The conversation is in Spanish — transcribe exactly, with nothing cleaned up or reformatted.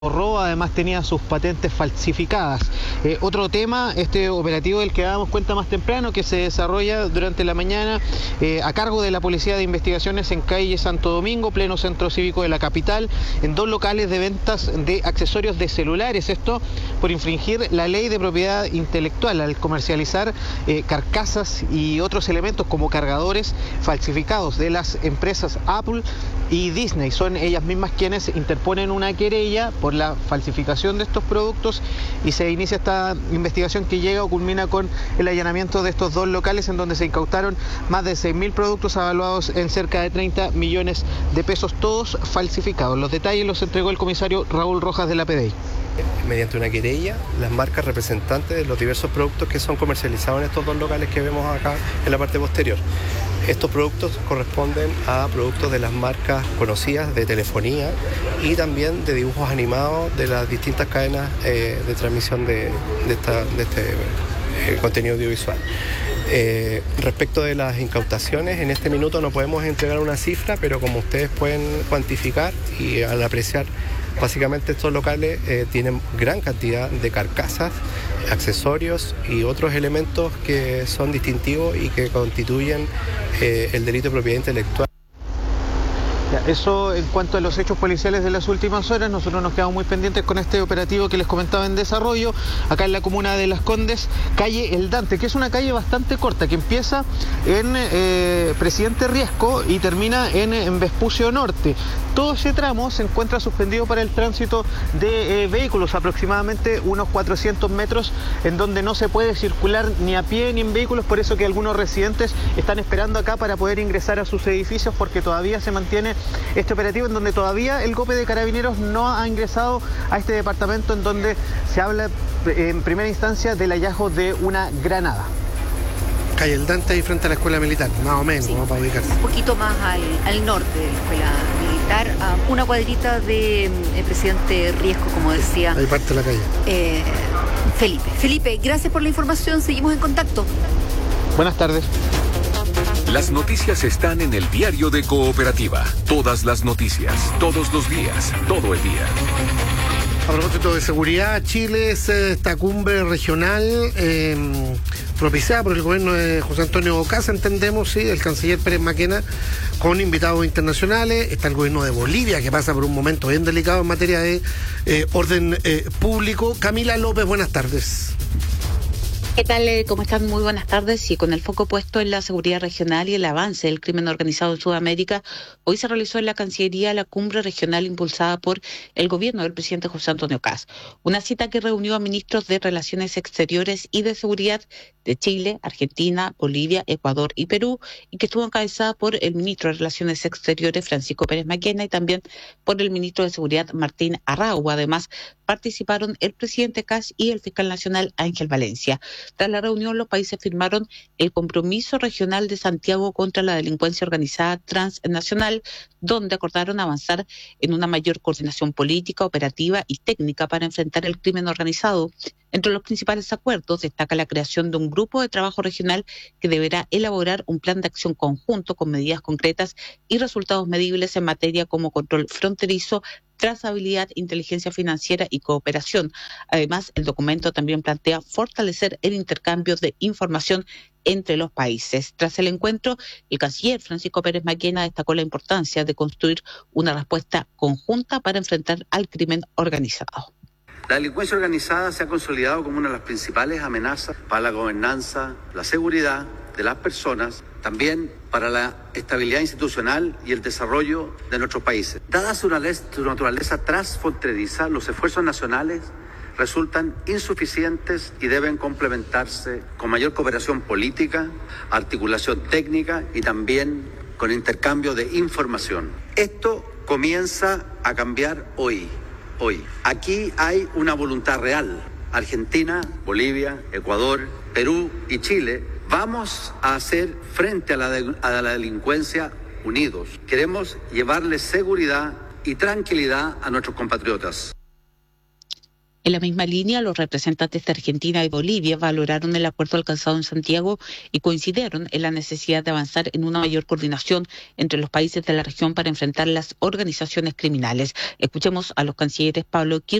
robo, además tenía sus patentes falsificadas. Eh, otro tema, este operativo del que dábamos cuenta más temprano, que se desarrolla durante la mañana eh, a cargo de la Policía de Investigaciones en calle Santo Domingo, pleno centro cívico de la capital, en dos locales de ventas de accesorios de celulares. Esto por infringir la ley de propiedad intelectual al comercializar eh, carcasas y otros elementos como cargadores falsificados de las empresas Apple y Disney. Son ellas mismas quienes interponen una querella por la falsificación de estos productos y se inicia esta investigación que llega o culmina con el allanamiento de estos dos locales, en donde se incautaron más de seis mil productos avaluados en cerca de treinta millones de pesos, todos falsificados. Los detalles los entregó el comisario Raúl Rojas de la P D I. Mediante una querella, las marcas representantes de los diversos productos que son comercializados en estos dos locales que vemos acá en la parte posterior. Estos productos corresponden a productos de las marcas conocidas de telefonía y también de dibujos animados de las distintas cadenas eh, de transmisión de, de, esta, de este eh, contenido audiovisual. Eh, respecto de las incautaciones, en este minuto no podemos entregar una cifra, pero como ustedes pueden cuantificar y al apreciar, básicamente estos locales eh, tienen gran cantidad de carcasas, accesorios y otros elementos que son distintivos y que constituyen eh, el delito de propiedad intelectual. Eso en cuanto a los hechos policiales de las últimas horas. Nosotros nos quedamos muy pendientes con este operativo que les comentaba en desarrollo, acá en la comuna de Las Condes, calle El Dante, que es una calle bastante corta, que empieza en eh, Presidente Riesco y termina en, en Vespucio Norte. Todo ese tramo se encuentra suspendido para el tránsito de eh, vehículos, aproximadamente unos cuatrocientos metros, en donde no se puede circular ni a pie ni en vehículos, por eso que algunos residentes están esperando acá para poder ingresar a sus edificios, porque todavía se mantiene este operativo en donde todavía el GOPE de Carabineros no ha ingresado a este departamento, en donde se habla en primera instancia del hallazgo de una granada. Calle El Dante ahí frente a la escuela militar, más o menos, sí, ¿no? Para ubicarse. Un poquito más al, al norte de la escuela militar, a una cuadrita de eh, Presidente Riesco, como decía. Ahí parte la calle. Eh, Felipe. Felipe, gracias por la información, seguimos en contacto. Buenas tardes. Las noticias están en el diario de Cooperativa. Todas las noticias, todos los días, todo el día. A propósito de seguridad, Chile es esta cumbre regional eh, propiciada por el gobierno de José Antonio Ocasa, entendemos, sí, el canciller Pérez Maquena, con invitados internacionales. Está el gobierno de Bolivia, que pasa por un momento bien delicado en materia de eh, orden eh, público. Camila López, buenas tardes. ¿Qué tal? ¿Cómo están? Muy buenas tardes. Y con el foco puesto en la seguridad regional y el avance del crimen organizado en Sudamérica, hoy se realizó en la Cancillería la cumbre regional impulsada por el gobierno del presidente José Antonio Ocasa. Una cita que reunió a ministros de Relaciones Exteriores y de Seguridad de Chile, Argentina, Bolivia, Ecuador y Perú, y que estuvo encabezada por el ministro de Relaciones Exteriores, Francisco Pérez Maquena, y también por el ministro de Seguridad, Martín Arrau. Además, participaron el presidente Kast y el fiscal nacional, Ángel Valencia. Tras la reunión, los países firmaron el Compromiso Regional de Santiago contra la Delincuencia Organizada Transnacional, donde acordaron avanzar en una mayor coordinación política, operativa y técnica para enfrentar el crimen organizado. Entre los principales acuerdos destaca la creación de un grupo de trabajo regional que deberá elaborar un plan de acción conjunto con medidas concretas y resultados medibles en materia como control fronterizo, trazabilidad, inteligencia financiera y cooperación. Además, el documento también plantea fortalecer el intercambio de información entre los países. Tras el encuentro, el canciller Francisco Pérez Maquena destacó la importancia de construir una respuesta conjunta para enfrentar al crimen organizado. La delincuencia organizada se ha consolidado como una de las principales amenazas para la gobernanza, la seguridad de las personas, también para la estabilidad institucional y el desarrollo de nuestros países. Dada su naturaleza transfronteriza, los esfuerzos nacionales resultan insuficientes y deben complementarse con mayor cooperación política, articulación técnica y también con intercambio de información. Esto comienza a cambiar hoy. Hoy. Aquí hay una voluntad real. Argentina, Bolivia, Ecuador, Perú y Chile vamos a hacer frente a la, de, a la delincuencia unidos. Queremos llevarles seguridad y tranquilidad a nuestros compatriotas. El En la misma línea, los representantes de Argentina y Bolivia valoraron el acuerdo alcanzado en Santiago y coincidieron en la necesidad de avanzar en una mayor coordinación entre los países de la región para enfrentar las organizaciones criminales. Escuchemos a los cancilleres Pablo Kirchner